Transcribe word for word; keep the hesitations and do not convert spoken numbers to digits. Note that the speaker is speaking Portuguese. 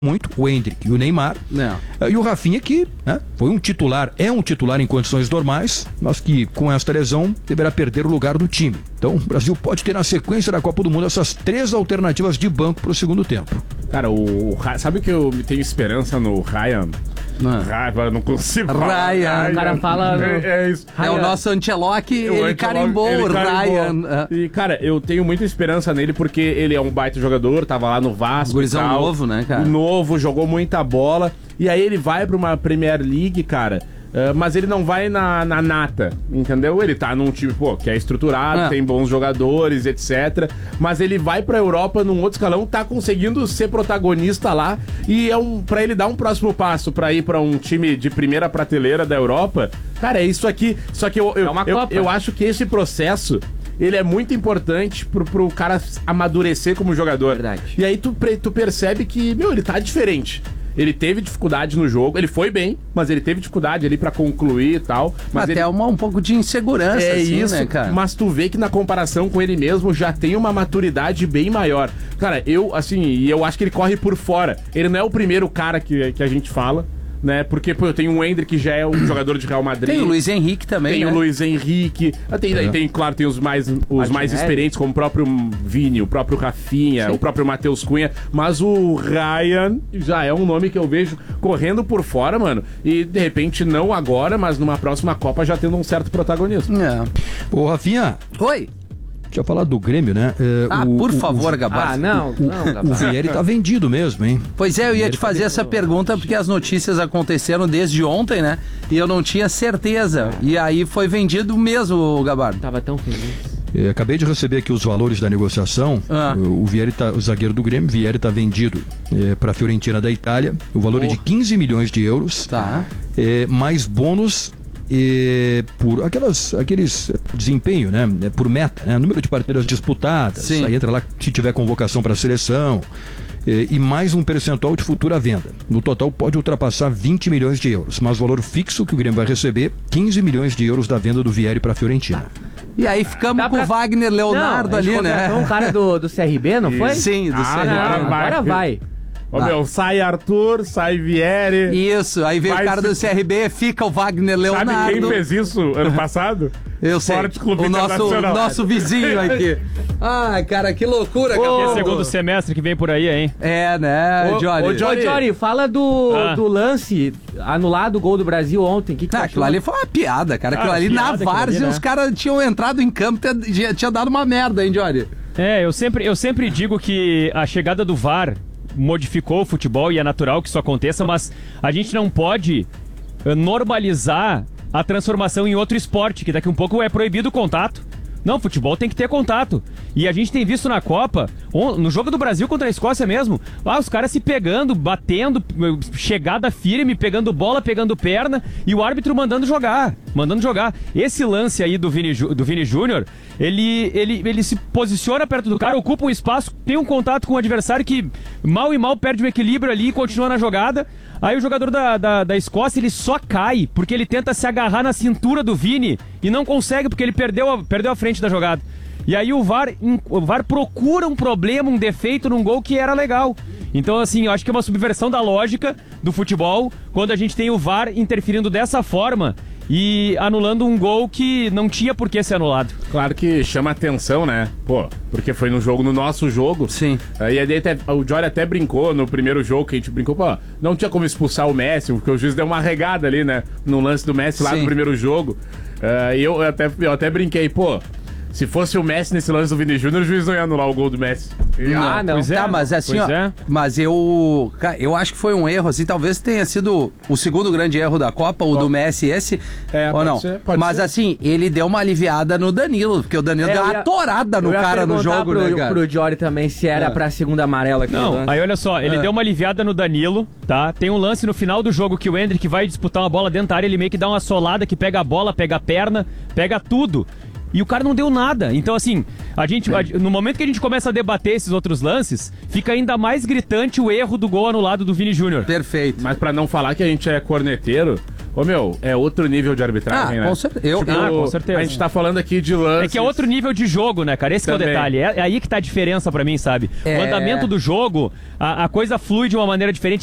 muito, o Endrick e o Neymar. Não. E o Rafinha que, né, foi um titular, é um titular em condições normais, mas que com esta lesão deverá perder o lugar do time. Então o Brasil pode ter na sequência da Copa do Mundo essas três alternativas de banco para o segundo tempo. Cara, o, o sabe que eu tenho esperança no Ryan? Não. Ryan, não consigo falar. Ryan, o cara fala. No... É, é, isso. é o nosso Ancelotti, ele Ancelotti, carimbou ele o Ryan. E, cara, eu tenho muita esperança nele porque ele é um baita jogador, tava lá no Vasco. Gurizão novo, né, cara? Novo, jogou muita bola. E aí ele vai pra uma Premier League, cara. Uh, mas ele não vai na, na nata, entendeu? Ele tá num time, pô, que é estruturado, ah. tem bons jogadores, etcétera. Mas ele vai pra Europa num outro escalão, tá conseguindo ser protagonista lá. E é um, pra ele dar um próximo passo pra ir pra um time de primeira prateleira da Europa, cara, é isso aqui. Só que eu, eu, é uma eu, Copa. eu acho que esse processo, ele é muito importante pro, pro cara amadurecer como jogador. Verdade. E aí tu, tu percebe que, meu, ele tá diferente. Ele teve dificuldade no jogo, ele foi bem, mas ele teve dificuldade ali pra concluir e tal. Mas Até ele... uma, um pouco de insegurança, é assim, isso, né, cara? Mas tu vê que na comparação com ele mesmo já tem uma maturidade bem maior. Cara, eu, assim, e eu acho que ele corre por fora. Ele não é o primeiro cara que, que a gente fala, né? Porque, pô, eu tenho o Endrick, que já é um jogador de Real Madrid. Tem o Luiz Henrique também, Tem né? o Luiz Henrique. Tem, é. tem, claro, tem os mais, os mais experientes, como o próprio Vini, o próprio Rafinha, Sim. o próprio Matheus Cunha. Mas o Ryan já é um nome que eu vejo correndo por fora, mano. E, de repente, não agora, mas numa próxima Copa já tendo um certo protagonismo. É. Ô, Rafinha. Oi. Tinha falado do Grêmio, né? É, ah, o, por o, favor, o, Gabá. Ah, não, não, Gabá. O Vieri tá vendido mesmo, hein? Pois é, eu ia te fazer tá essa pergunta porque as notícias aconteceram desde ontem, né? E eu não tinha certeza. E aí foi vendido mesmo, Gabardo. Tava tão feliz. É, acabei de receber aqui os valores da negociação. Ah. O, o Vieri tá, o zagueiro do Grêmio, Vieri tá vendido é, para a Fiorentina da Itália. O valor oh. é de quinze milhões de euros. Tá. É, mais bônus. E por aquelas, aqueles desempenho, né? Por meta, né? Número de partidas disputadas. Sim. Aí entra lá se tiver convocação para a seleção. E, e mais um percentual de futura venda. No total pode ultrapassar vinte milhões de euros. Mas o valor fixo que o Grêmio vai receber, quinze milhões de euros da venda do Vieri para a Fiorentina. E aí ficamos com o pra... Wagner Leonardo não, ali, né? Um cara do, do C R B, não foi? Sim, do ah, C R B. Agora vai. Agora vai. Ô, ah. meu, sai Arthur, sai Vieri. Isso, aí vem o cara se... do C R B, fica o Wagner Leonardo. Sabe quem fez isso ano passado? Eu sei, Forte Clube o nosso, nosso vizinho aqui. Ai, cara, que loucura. Oh, que é segundo semestre que vem por aí, hein? É, né, Jory? Ô, Jory, Jory, fala do, ah. do lance anulado, o gol do Brasil ontem. Que que Não, aquilo ali foi uma piada, cara. Aquilo ah, ali na várzea, né? Os caras tinham entrado em campo e tinha, tinha dado uma merda, hein, Jory? É, eu sempre, eu sempre digo que a chegada do V A R modificou o futebol e é natural que isso aconteça, mas a gente não pode normalizar a transformação em outro esporte, que daqui a um pouco é proibido o contato. Não, futebol tem que ter contato. E a gente tem visto na Copa, no jogo do Brasil contra a Escócia mesmo, lá os caras se pegando, batendo, chegada firme, pegando bola, pegando perna, e o árbitro mandando jogar, mandando jogar. Esse lance aí do Vini, do Vini Júnior, ele, ele, ele se posiciona perto do cara, ocupa um espaço, tem um contato com o adversário que mal e mal perde o equilíbrio ali e continua na jogada. Aí o jogador da, da, da Escócia, ele só cai porque ele tenta se agarrar na cintura do Vini e não consegue porque ele perdeu a, perdeu a frente da jogada. E aí o V A R, o V A R procura um problema, um defeito num gol que era legal. Então, assim, eu acho que é uma subversão da lógica do futebol quando a gente tem o V A R interferindo dessa forma e anulando um gol que não tinha por que ser anulado. Claro que chama atenção, né? Pô, porque foi no jogo, no nosso jogo. Sim. E aí até, o Jory até brincou no primeiro jogo que a gente brincou, pô, não tinha como expulsar o Messi, porque o juiz deu uma regada ali, né? No lance do Messi lá Sim. no primeiro jogo. Uh, e eu até, eu até brinquei, pô, se fosse o Messi nesse lance do Vini Júnior, o juiz não ia anular o gol do Messi. Não, ah, não. Pois é, tá, mas assim, ó, é. mas eu, eu acho que foi um erro, assim, talvez tenha sido o segundo grande erro da Copa, o Bom, do Messi esse, é, ou não? Ser, mas ser. assim, ele deu uma aliviada no Danilo, porque o Danilo é, deu uma ia, torada no cara no jogo, pro, né, cara? pro Jory também, se era é. pra segunda amarela aqui. Não, aí olha só, ele é. deu uma aliviada no Danilo, tá? Tem um lance no final do jogo que o Endrick vai disputar uma bola dentro da área, ele meio que dá uma solada que pega a bola, pega a perna, pega tudo. E o cara não deu nada. Então, assim, a gente, a, no momento que a gente começa a debater esses outros lances, fica ainda mais gritante o erro do gol anulado do Vini Júnior. Perfeito. Mas pra não falar que a gente é corneteiro, Ô, meu, é outro nível de arbitragem, ah, né? Com certeza. Eu, tipo, ah, com certeza. A gente tá falando aqui de lance. É que é outro nível de jogo, né, cara? Esse que é o detalhe. É, é aí que tá a diferença pra mim, sabe? É... O andamento do jogo, a, a coisa flui de uma maneira diferente.